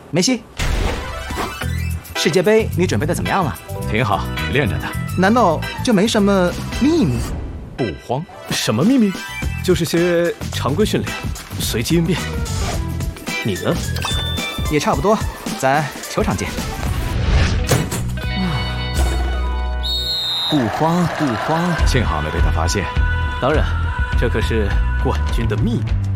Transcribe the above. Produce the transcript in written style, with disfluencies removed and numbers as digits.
梅西，世界杯你准备的怎么样了？ 挺好，练着呢。 难道就没什么秘密？ 不慌。什么秘密？就是些常规训练，随机应变。你呢？ 也差不多，咱球场见。 不慌不慌，幸好没被他发现。当然，这可是冠军的秘密。